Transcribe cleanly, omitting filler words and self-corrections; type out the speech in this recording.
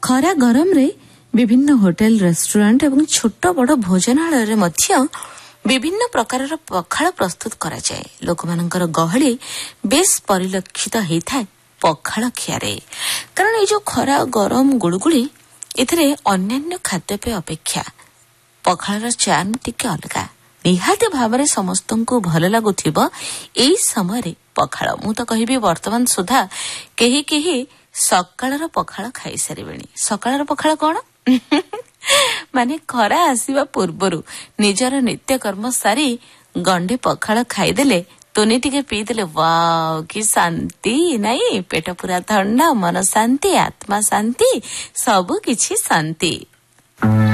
ଖରା ଗରମରେ ବିଭିନ୍ନ ହୋଟେଲ ରେଷ୍ଟୁରାଣ୍ଟ ଏବଂ ଛୋଟ ବଡ଼ ଭୋଜନାଳୟରେ ମଧ୍ୟ ବିଭିନ୍ନ ପ୍ରକାରର ପଖାଳ ପ୍ରସ୍ତୁତ କରାଯାଏ। ଲୋକମାନଙ୍କର ଗହଳି ବେଶ ପରିଲକ୍ଷିତ ହୋଇଥାଏ ପଖାଳ ଖିଆରେ। କାରଣ ଏଇ ଯୋଉ ଖରା ଗରମ ଗୁଳୁଗୁଳି ଏଥିରେ ଅନ୍ୟାନ୍ୟ ଖାଦ୍ୟପେୟ ଅପେକ୍ଷା ପଖାଳର ଚାର୍ମ ଟିକେ ଅଲଗା। ନିହାତି ଭାବରେ ସମସ୍ତଙ୍କୁ ଭଲ ଲାଗୁଥିବ ଏଇ ସମୟରେ ପଖାଳ। ମୁଁ ତ କହିବି ବର୍ତ୍ତମାନ ସୁଦ୍ଧା କେହି କେହି ସକାଳର ପଖାଳ ଖାଇସାରିବେଣି। ସକାଳର ପଖାଳ କଣ? ମାନେ ଖରା ଆସିବା ପୂର୍ବରୁ ନିଜର ନିତ୍ୟକର୍ମ ସାରି ଗଣ୍ଡେ ପଖାଳ ଖାଇଦେଲେ, ତୁନି ଟିକେ ପିଇଦେଲେ, ୱାଓ କି ଶାନ୍ତି ନାଇଁ? ପେଟ ପୁରା ଥଣ୍ଡା, ମନ ଶାନ୍ତି, ଆତ୍ମା ଶାନ୍ତି, ସବୁ କିଛି ଶାନ୍ତି।